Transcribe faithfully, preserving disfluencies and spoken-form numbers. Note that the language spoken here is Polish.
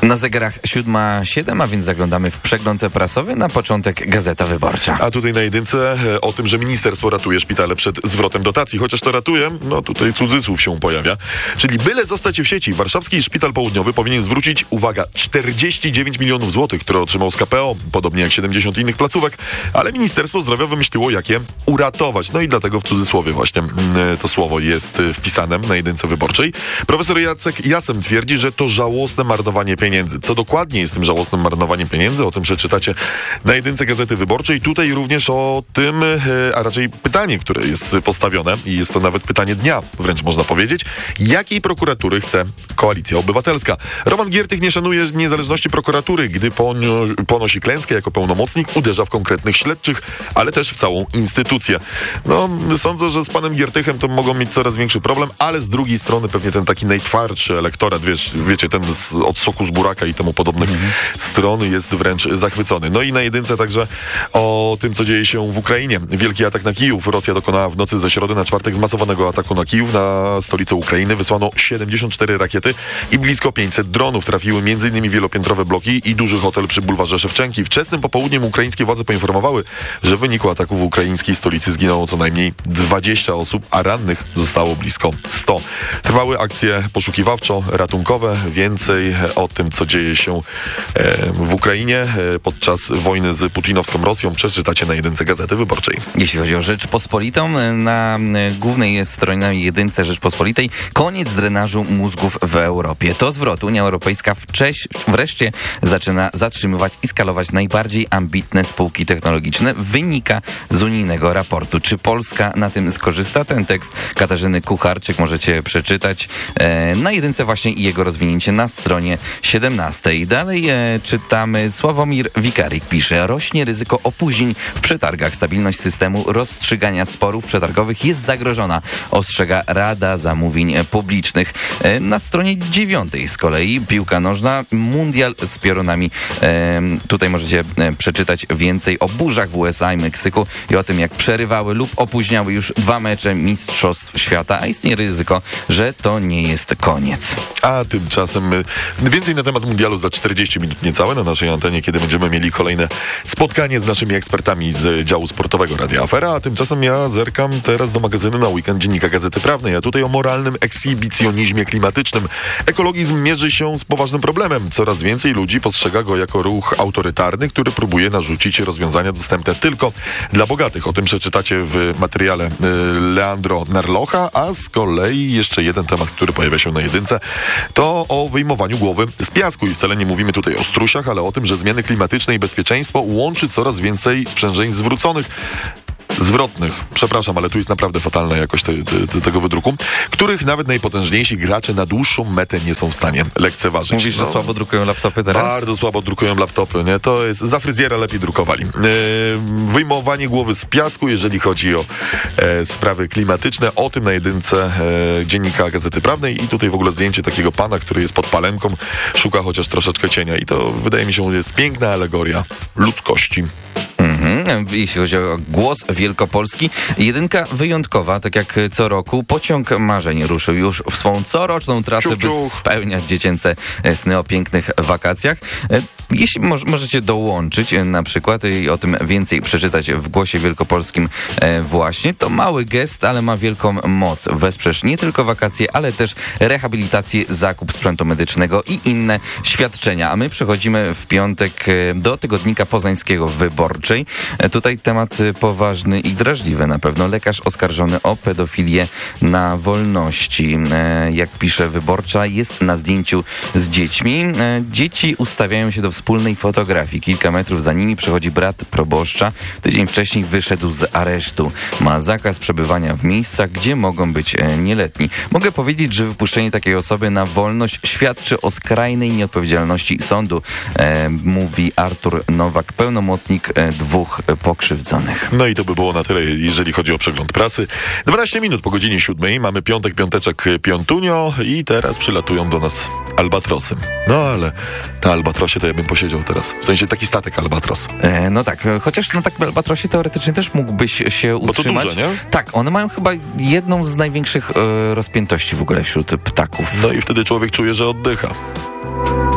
Na zegarach siódma siedem, a więc zaglądamy w przegląd prasowy. Na początek Gazeta Wyborcza. A tutaj na jedynce o tym, że ministerstwo ratuje szpitale przed zwrotem dotacji. Chociaż to ratuje, no tutaj cudzysłów się pojawia. Czyli byle zostać w sieci, warszawski szpital południowy powinien zwrócić, uwaga, czterdzieści dziewięć milionów złotych, które otrzymał z K P O, podobnie jak siedemdziesiąt innych placówek, ale Ministerstwo Zdrowia wymyśliło, jak je uratować. No i dlatego w cudzysłowie właśnie to słowo jest wpisane na jedynce wyborczej. Profesor Jacek Jasem twierdzi, że to żałosne marnowanie pieniędzy. Co dokładnie jest tym żałosnym marnowaniem pieniędzy? O tym przeczytacie na jedynce Gazety Wyborczej. Tutaj również o tym, a raczej pytanie, które jest postawione i jest to nawet pytanie dnia, wręcz można powiedzieć. Jakiej prokuratury chce Koalicja Obywatelska? Roman Giertych nie szanuje niezależności prokuratury, gdy poni- ponosi klęskę jako pełnomocnik, uderza w konkretnych śledczych, ale też w całą instytucję. No, sądzę, że z panem Giertychem to mogą mieć coraz większy problem, ale z drugiej strony pewnie ten taki najtwardszy elektorat, wiesz, wiecie, ten z, od soku z buraka i temu podobnych mhm. stron jest wręcz zachwycony. No i na jedynce także o tym, co dzieje się w Ukrainie. Wielki atak na Kijów. Rosja dokonała w nocy ze środy na czwartek zmasowanego ataku na Kijów, na stolicę Ukrainy. Wysłano siedemdziesiąt cztery rakiety i blisko pięćset dronów. Trafiły m.in. wielopiętrowe bloki i duży hotel przy bulwarze Szewczenki. Wczesnym popołudniem ukraińskie władze poinformowały, że w wyniku ataku w ukraińskiej stolicy zginęło co najmniej dwadzieścia osób, a rannych zostało blisko sto. Trwały akcje poszukiwawczo-ratunkowe. Więcej o tym, co dzieje się w Ukrainie podczas wojny z putinowską Rosją, przeczytacie na jedynce Gazety Wyborczej. Jeśli chodzi o Rzeczpospolitą, na głównej stronie na jedynce Rzeczpospolitej koniec drenażu mózgów w Europie. To zwrot. Unia Europejska wcześ, wreszcie zaczyna zatrzymywać i skalować najbardziej ambitne spółki technologiczne. Wynika z unijnego raportu. Czy Polska na tym skorzysta? Ten tekst Katarzyny Kucharczyk możecie przeczytać e, na jedynce właśnie i jego rozwinięcie na stronie siedemnastej. Dalej e, czytamy, Sławomir Wikarik pisze, rośnie ryzyko opóźnień w przetargach. Stabilność systemu rozstrzygania sporów przetargowych jest zagrożona, ostrzega Rada Zamówień Publicznych. E, na stronie dziewiątej z kolei piłka nożna, mundial z piorunami. E, tutaj możecie e, przeczytać więcej o burzach w U S A i Meksyku i o tym, jak przerywały lub opóźniały już dwa mecze Mistrzostw Świata, a istnieje ryzyko, że to nie jest koniec. A tymczasem więcej na temat mundialu za czterdzieści minut niecałe na naszej antenie, kiedy będziemy mieli kolejne spotkanie z naszymi ekspertami z działu sportowego Radia Afera, a tymczasem ja zerkam teraz do magazynu na weekend Dziennika Gazety Prawnej, a tutaj o moralnym ekshibicjonizmie klimatycznym. Ekologizm mierzy się z poważnym problemem. Coraz więcej ludzi postrzega go jako ruch autorytarny, który próbuje narzucić rozwiązania dostępne tylko dla bogatych. O tym przeczytacie w materiale y, Leandro Narlocha, a z kolei jeszcze jeden temat, który pojawia się na jedynce, to o wyjmowaniu głowy z piasku. I wcale nie mówimy tutaj o strusiach, ale o tym, że zmiany klimatyczne i bezpieczeństwo łączy coraz więcej sprzężeń zwróconych. Zwrotnych, przepraszam, ale tu jest naprawdę fatalna jakość te, te, tego wydruku, których nawet najpotężniejsi gracze na dłuższą metę nie są w stanie lekceważyć. Mówisz, no, że słabo drukują laptopy teraz? Bardzo słabo drukują laptopy, nie? To jest, za fryzjera lepiej drukowali. E, wyjmowanie głowy z piasku, jeżeli chodzi o e, sprawy klimatyczne, o tym na jedynce e, Dziennika Gazety Prawnej i tutaj w ogóle zdjęcie takiego pana, który jest pod palemką, szuka chociaż troszeczkę cienia i to wydaje mi się, że jest piękna alegoria ludzkości. Mhm. Jeśli chodzi o Głos Wielkopolski, jedynka wyjątkowa, tak jak co roku, pociąg marzeń ruszył już w swą coroczną trasę, ciuch, ciuch. by spełniać dziecięce sny o pięknych wakacjach. Jeśli mo- możecie dołączyć na przykład i o tym więcej przeczytać w Głosie Wielkopolskim właśnie, to mały gest, ale ma wielką moc. Wesprzesz nie tylko wakacje, ale też rehabilitację, zakup sprzętu medycznego i inne świadczenia. A my przechodzimy w piątek do tygodnika poznańskiego Wyborczej. Tutaj temat poważny i drażliwy na pewno. Lekarz oskarżony o pedofilię na wolności. Jak pisze Wyborcza, jest na zdjęciu z dziećmi. Dzieci ustawiają się do wspólnej fotografii. Kilka metrów za nimi przechodzi brat proboszcza. Tydzień wcześniej wyszedł z aresztu. Ma zakaz przebywania w miejscach, gdzie mogą być nieletni. Mogę powiedzieć, że wypuszczenie takiej osoby na wolność świadczy o skrajnej nieodpowiedzialności sądu, e, mówi Artur Nowak, pełnomocnik e, dwóch pokrzywdzonych. No i to by było na tyle, jeżeli chodzi o przegląd prasy. dwanaście minut po godzinie siódmej. Mamy piątek, piąteczek, piątunio i teraz przylatują do nas albatrosy. No ale na albatrosie to ja bym posiedział teraz. W sensie taki statek albatros. E, no tak, chociaż na takim albatrosie teoretycznie też mógłbyś się utrzymać. Bo to duże, nie? Tak, one mają chyba jedną z największych e, rozpiętości w ogóle wśród ptaków. No i wtedy człowiek czuje, że oddycha.